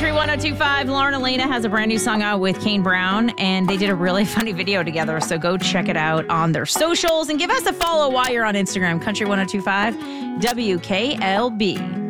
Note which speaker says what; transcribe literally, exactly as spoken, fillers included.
Speaker 1: Country one oh two point five. Lauren Elena has a brand new song out with Kane Brown, and they did a really funny video together. So go check it out on their socials and give us a follow while you're on Instagram. Country one oh two point five W K L B.